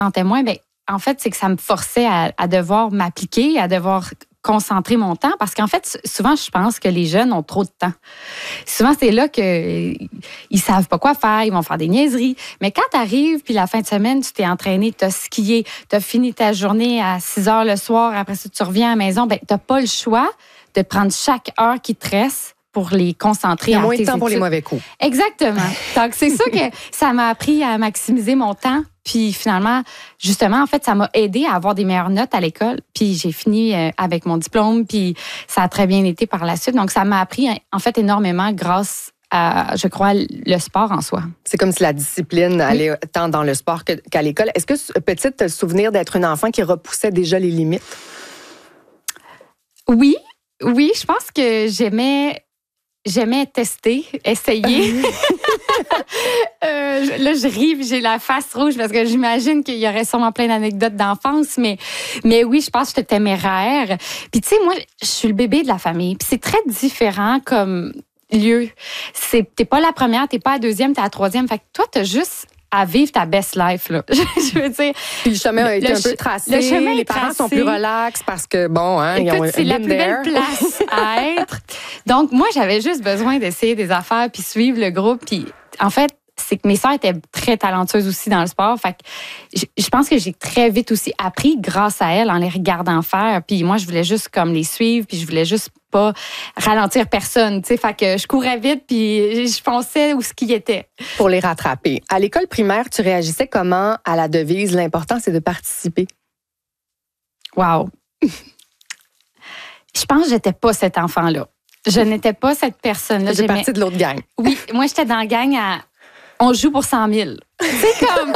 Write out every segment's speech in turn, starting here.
sentais moins, ben en fait, c'est que ça me forçait à devoir m'appliquer, à devoir concentrer mon temps parce qu'en fait, souvent, je pense que les jeunes ont trop de temps. Souvent, c'est là qu'ils savent pas quoi faire, ils vont faire des niaiseries. Mais quand tu arrives, puis la fin de semaine, tu t'es entraîné, tu as skié, tu as fini ta journée à 6 heures le soir, après ça, tu reviens à la maison, ben tu n'as pas le choix de prendre chaque heure qui te reste pour les concentrer. Il y a à moins de tes temps pour les études. mauvais coups. Exactement. Donc, c'est ça que ça m'a appris à maximiser mon temps. Puis finalement, justement, en fait, ça m'a aidé à avoir des meilleures notes à l'école. Puis j'ai fini avec mon diplôme. Puis ça a très bien été par la suite. Donc, ça m'a appris, en fait, énormément grâce à, je crois, le sport en soi. C'est comme si la discipline allait tant dans le sport qu'à l'école. Est-ce que, petite, tu as le souvenir d'être une enfant qui repoussait déjà les limites? Oui, je pense que j'aimais tester, essayer. Là, je ris, puis j'ai la face rouge parce que j'imagine qu'il y aurait sûrement plein d'anecdotes d'enfance, mais oui, je pense que j'étais téméraire. Puis tu sais, moi, je suis le bébé de la famille, puis c'est très différent comme lieu. T'es pas la première, t'es pas la deuxième, t'es la troisième. Fait que toi, t'as juste à vivre ta best life, là. Je veux dire. Puis le chemin a été un peu tracé. Le chemin les est parents tracé. sont plus relax parce que, bon, hein, ils ont c'est la plus belle place à être. Donc, moi, j'avais juste besoin d'essayer des affaires puis suivre le groupe. Puis, en fait, c'est que mes sœurs étaient très talentueuses aussi dans le sport. Fait que je pense que j'ai très vite aussi appris grâce à elles en les regardant faire. Puis moi, je voulais juste comme les suivre, puis je voulais juste pas ralentir personne, tu sais. Fait que je courais vite, puis je pensais où ce qui était. Pour les rattraper. À l'école primaire, tu réagissais comment à la devise « L'important, c'est de participer ». Wow. Je pense que j'étais pas cet enfant-là. Je n'étais pas cette personne-là. J'étais partie de l'autre gang. Oui, moi, j'étais dans la gang à... On joue pour 100 000. C'est comme...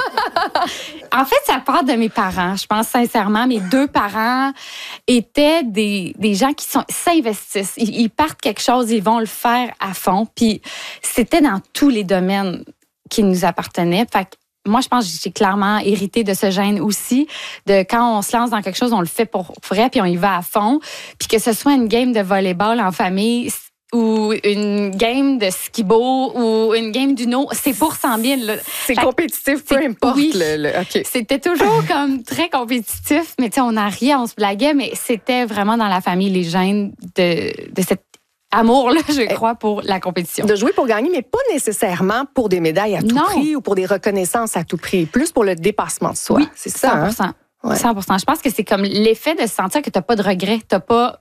En fait, ça part de mes parents. Je pense sincèrement, mes deux parents étaient des gens qui s'investissent. Ils partent quelque chose, ils vont le faire à fond. Puis c'était dans tous les domaines qui nous appartenaient. Fait que moi, je pense que j'ai clairement hérité de ce gène aussi, de quand on se lance dans quelque chose, on le fait pour vrai, puis on y va à fond. Puis que ce soit une game de volleyball en famille ou une game de skibo ou une game d'Uno, c'est pour 100 000. Là. C'est compétitif, peu importe. Oui, OK. C'était toujours comme très compétitif, mais tu sais, on en riait, on se blaguait, mais c'était vraiment dans la famille les gènes de cet amour-là, je crois, pour la compétition. De jouer pour gagner, mais pas nécessairement pour des médailles à tout prix ou pour des reconnaissances à tout prix, plus pour le dépassement de soi. Oui, c'est ça. 100%. Hein? Ouais. 100%. Je pense que c'est comme l'effet de se sentir que tu n'as pas de regrets, t'es pas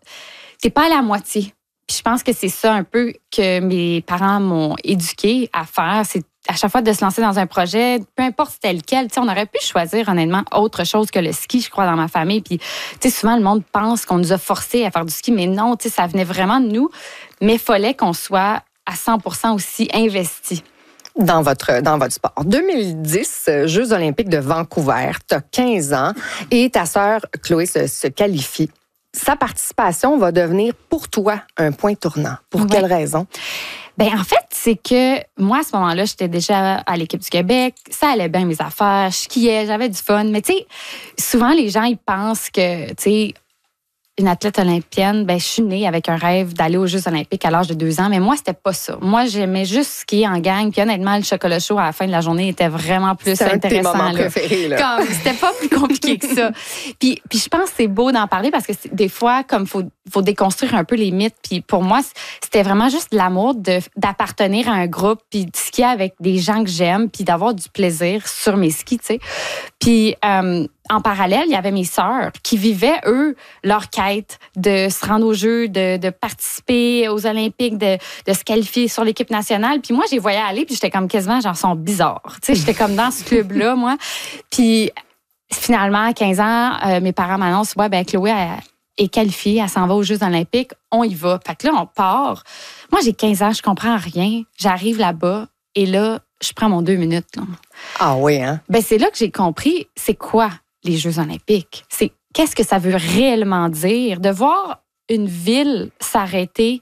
à la moitié. Puis je pense que c'est ça un peu que mes parents m'ont éduqué à faire. C'est à chaque fois de se lancer dans un projet, peu importe c'était lequel. On aurait pu choisir honnêtement autre chose que le ski, je crois, dans ma famille. Puis souvent, le monde pense qu'on nous a forcés à faire du ski, mais non, ça venait vraiment de nous. Mais il fallait qu'on soit à 100% aussi investi. Dans votre sport. 2010, Jeux olympiques de Vancouver, tu as 15 ans et ta sœur Chloé se qualifie. Sa participation va devenir pour toi un point tournant. Pour quelle raison? Ben en fait, c'est que moi, à ce moment-là, j'étais déjà à l'équipe du Québec. Ça allait bien mes affaires. Je skiais, j'avais du fun. Mais tu sais, souvent, les gens, ils pensent que, tu sais, une athlète olympienne, ben je suis née avec un rêve d'aller aux Jeux olympiques à l'âge de 2 ans, mais moi, c'était pas ça. Moi, j'aimais juste skier en gang, puis honnêtement, le chocolat chaud à la fin de la journée était vraiment plus intéressant. C'est un de tes moments préférés, là. Comme, c'était pas plus compliqué que ça. Puis je pense que c'est beau d'en parler parce que des fois, comme faut déconstruire un peu les mythes, puis pour moi, c'était vraiment juste de l'amour d'appartenir à un groupe, puis de skier avec des gens que j'aime, puis d'avoir du plaisir sur mes skis, tu sais. Puis en parallèle, il y avait mes sœurs qui vivaient, eux, leur quête de se rendre aux Jeux, de participer aux Olympiques, de se qualifier sur l'équipe nationale. Puis moi, j'ai voyais aller, puis j'étais comme quasiment, genre, sont bizarres. Tu sais, j'étais comme dans ce club-là, moi. Puis finalement, à 15 ans, mes parents m'annoncent, ouais, ben Chloé est qualifiée, elle s'en va aux Jeux olympiques, on y va. Fait que là, on part. Moi, j'ai 15 ans, je comprends rien. J'arrive là-bas, et là, je prends mon 2 minutes. Là. Ah oui, hein? Ben c'est là que j'ai compris, c'est quoi les Jeux olympiques? C'est qu'est-ce que ça veut réellement dire? De voir une ville s'arrêter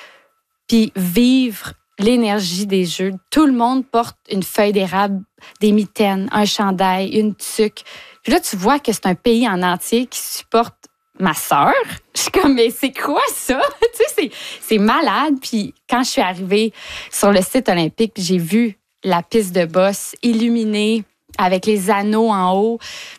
puis vivre l'énergie des Jeux. Tout le monde porte une feuille d'érable, des mitaines, un chandail, une tuque. Puis là, tu vois que c'est un pays en entier qui supporte ma sœur. Je suis comme, mais c'est quoi ça? Tu sais, c'est malade. Puis quand je suis arrivée sur le site olympique, j'ai vu la piste de bosse illuminée avec les anneaux en haut.